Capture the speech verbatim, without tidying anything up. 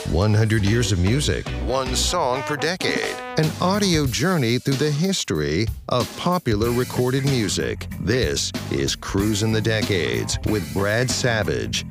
one hundred years of music, one song per decade. An audio journey through the history of popular recorded music. This is Cruising the Decades with Brad Savage.